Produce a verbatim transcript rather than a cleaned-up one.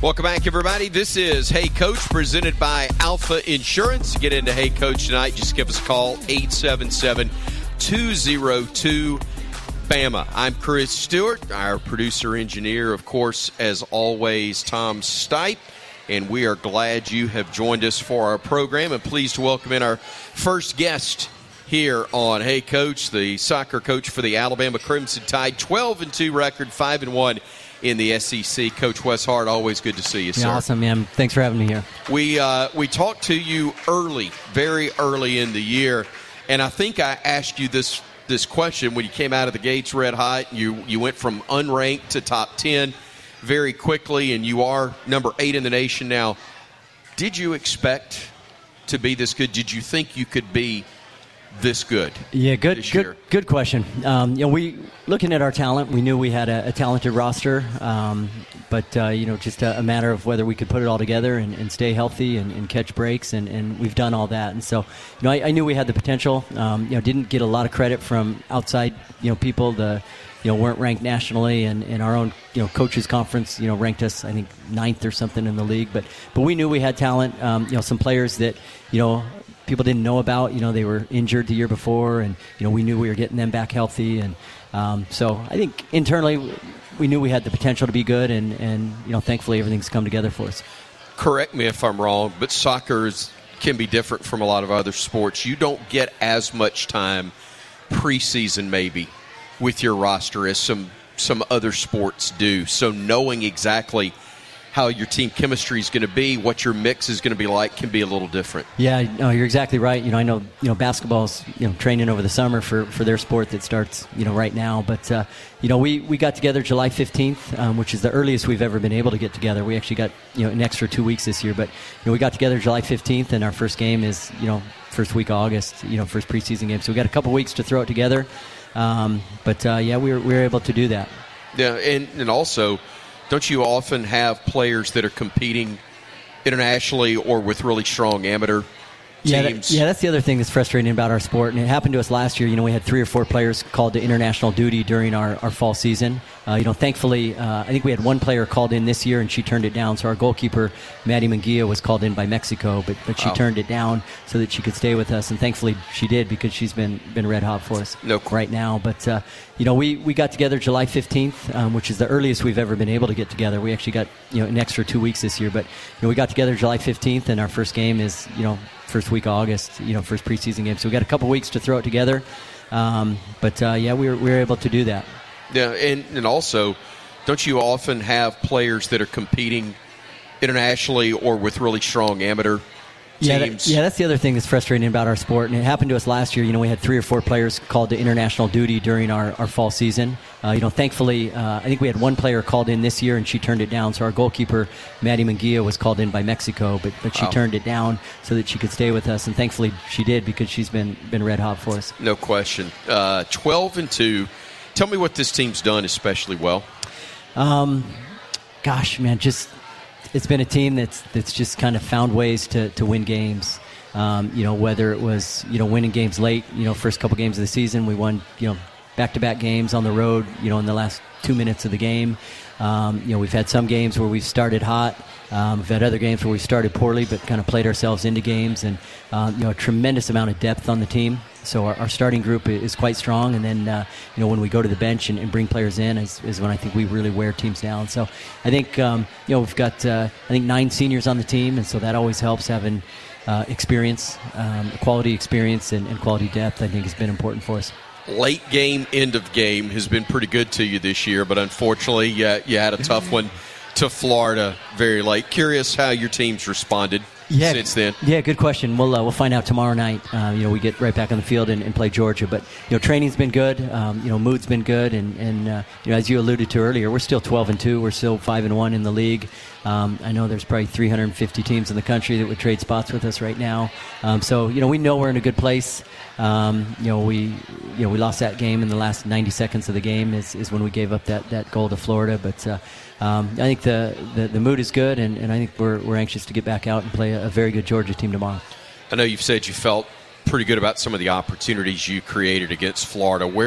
Welcome back, everybody. This is Hey Coach, presented by Alpha Insurance. Get into Hey Coach tonight, just give us a call, eight seven seven, two oh two, B A M A. I'm Chris Stewart, our producer-engineer, of course, as always, Tom Stipe. And we are glad you have joined us for our program, and pleased to welcome in our first guest here on Hey Coach, the soccer coach for the Alabama Crimson Tide, twelve and two record, five and one in the S E C. Coach Wes Hart, always good to see you, sir. Yeah, awesome, man. Thanks for having me here. We uh, we talked to you early, very early in the year, and I think I asked you this this question when you came out of the gates red hot. You you went from unranked to top ten very quickly, and you are number eight in the nation now. Did you expect to be this good? Did you think you could be this good? Yeah, good, this good, year? good question. Um, you know, we looking at our talent, we knew we had a, a talented roster, um, but uh, you know, just a, a matter of whether we could put it all together and, and stay healthy and, and catch breaks, and, and we've done all that. And so, you know, I, I knew we had the potential. Um, you know, didn't get a lot of credit from outside, you know, people. The you know weren't ranked nationally, and, and our own you know coaches conference you know ranked us, I think, ninth or something in the league. But but we knew we had talent. Um, you know, some players that you know. people didn't know about. You know, they were injured the year before, and, you know, we knew we were getting them back healthy. And um, so I think internally we knew we had the potential to be good, and, and, you know, thankfully everything's come together for us. Correct me if I'm wrong, but soccer is, can be different from a lot of other sports. You don't get as much time preseason maybe with your roster as some, some other sports do. So knowing exactly how your team chemistry is going to be, what your mix is going to be like, can be a little different. Yeah, no, you're exactly right. You know, I know, you know, basketball's, you know, training over the summer for, for their sport that starts, you know, right now. But, uh, you know, we, we got together July fifteenth, um, which is the earliest we've ever been able to get together. We actually got, you know, an extra two weeks this year. But, you know, we got together July fifteenth, and our first game is, you know, first week of August, you know, first preseason game. So we got a couple weeks to throw it together. Um, but, uh, yeah, we were, we were able to do that. Yeah, and, and also, don't you often have players that are competing internationally or with really strong amateur yeah, teams? That, yeah, that's the other thing that's frustrating about our sport, and it happened to us last year. You know, we had three or four players called to international duty during our, our fall season. Uh, you know, thankfully, uh, I think we had one player called in this year, and she turned it down. So our goalkeeper, Maddie Munguia, was called in by Mexico, but but she wow. turned it down so that she could stay with us, and thankfully she did, because she's been been red hot for us no. right now. But uh, you know, we, we got together July fifteenth, um, which is the earliest we've ever been able to get together. We actually got you know an extra two weeks this year, but you know we got together July fifteenth, and our first game is you know first week of August, you know first preseason game. So we got a couple weeks to throw it together, um, but uh, yeah, we were we were able to do that. Yeah, and, and also, don't you often have players that are competing internationally or with really strong amateur yeah, teams? That, yeah, that's the other thing that's frustrating about our sport, and it happened to us last year. You know, we had three or four players called to international duty during our, our fall season. Uh, you know, thankfully, uh, I think we had one player called in this year, and she turned it down. So our goalkeeper, Maddie Munguia, was called in by Mexico, but but she wow. turned it down so that she could stay with us, and thankfully she did, because she's been been red hot for us. No question. Uh, twelve and two. Tell me what this team's done especially well. Um, gosh, man, just it's been a team that's that's just kind of found ways to, to win games. Um, you know, whether it was you know winning games late, you know, first couple games of the season, we won you know back-to-back games on the road, you know, in the last two minutes of the game. Um, you know, we've had some games where we've started hot. Um, we've had other games where we started poorly, but kind of played ourselves into games, and uh, you know, a tremendous amount of depth on the team. So our, our starting group is quite strong, and then uh, you know when we go to the bench and, and bring players in is, is when I think we really wear teams down. So I think um, you know we've got uh, I think nine seniors on the team, and so that always helps having uh, experience, um, quality experience, and, and quality depth. I think has been important for us. Late game, end of game has been pretty good to you this year, but unfortunately, yeah, you had a tough one to Florida very late. Curious how your team's responded yeah, since then. Yeah, good question. We'll uh, we'll find out tomorrow night. Uh, you know, we get right back on the field and, and play Georgia. But you know, training's been good. Um, you know, mood's been good, and and uh, you know, as you alluded to earlier, we're still twelve and two. We're still five and one in the league. Um, I know there's probably three hundred fifty teams in the country that would trade spots with us right now. Um, so you know, we know we're in a good place. Um, you know, we you know we lost that game in the last ninety seconds of the game is, is when we gave up that, that goal to Florida. But uh, um, I think the, the, the mood is good, and, and I think we're we're anxious to get back out and play a, a very good Georgia team tomorrow. I know you've said you felt pretty good about some of the opportunities you created against Florida. Where